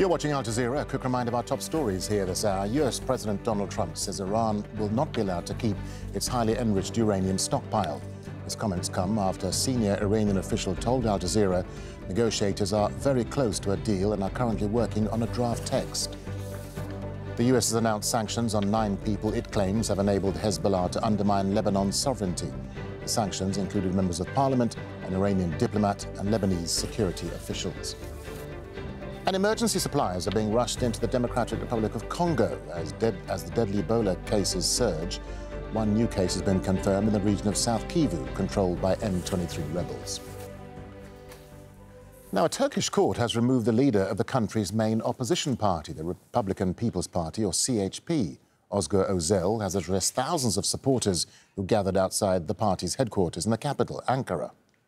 You're watching Al Jazeera. A quick reminder of our top stories here this hour. US President Donald Trump says Iran will not be allowed to keep its highly enriched uranium stockpile. His comments come after a senior Iranian official told Al Jazeera negotiators are very close to a deal and are currently working on a draft text. The US has announced sanctions on 9 people it claims have enabled Hezbollah to undermine Lebanon's sovereignty. The sanctions included members of parliament, an Iranian diplomat and Lebanese security officials. And emergency supplies are being rushed into the Democratic Republic of Congo as the deadly Ebola cases surge. One new case has been confirmed in the region of South Kivu, controlled by M23 rebels. Now, a Turkish court has removed the leader of the country's main opposition party, the Republican People's Party, or CHP. Özgür Özel has addressed thousands of supporters who gathered outside the party's headquarters in the capital, Ankara.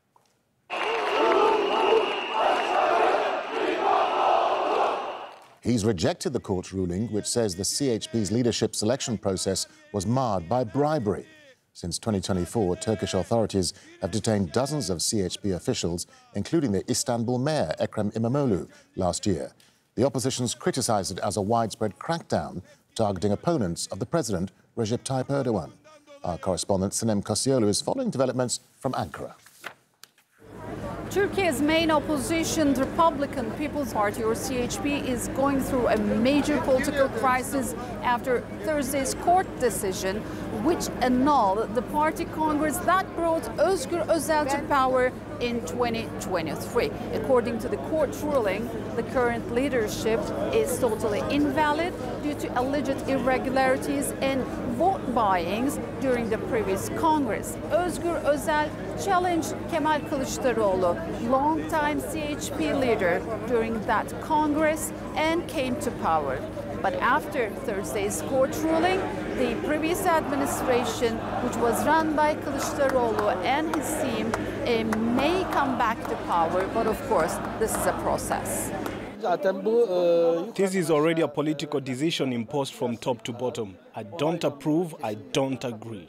He's rejected the court's ruling, which says the CHP's leadership selection process was marred by bribery. Since 2024, Turkish authorities have detained dozens of CHP officials, including the Istanbul mayor, Ekrem İmamoğlu, last year. The opposition's criticised it as a widespread crackdown targeting opponents of the president, Recep Tayyip Erdogan. Our correspondent, Sinem Kosioglu, is following developments from Ankara. Turkey's main opposition, the Republican People's Party, or CHP, is going through a major political crisis after Thursday's court decision, which annulled the party congress that brought Özgür Özel to power in 2023. According to the court ruling, the current leadership is totally invalid due to alleged irregularities and vote buyings during the previous Congress. Özgür Özel challenged Kemal Kılıçdaroğlu, longtime CHP leader, during that Congress and came to power. But after Thursday's court ruling, the previous administration, which was run by Kılıçdaroğlu and his team, may come back to power, but of course, this is a process. This is already a political decision imposed from top to bottom. I don't approve, I don't agree.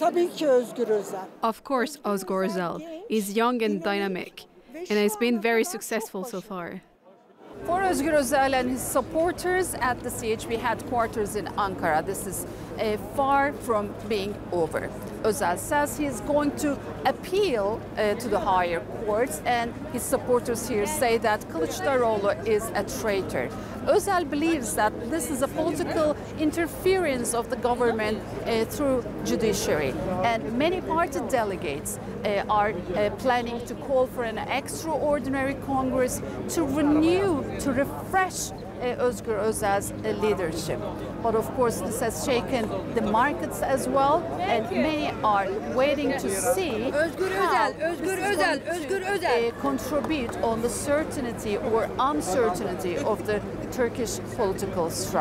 Of course, Özgür Özel is young and dynamic, and has been very successful so far. For Özgür Özel and his supporters at the CHP headquarters in Ankara, this is far from being over. Özel says he is going to appeal to the higher courts, and his supporters here say that Kılıçdaroğlu is a traitor. Özel believes that this is a political interference of the government through judiciary, and many party delegates are planning to call for an extraordinary Congress to refresh Özgür Özel's leadership. But of course, this has shaken the markets as well, and many are waiting to see how this is going to contribute on the certainty or uncertainty of the Turkish political strife.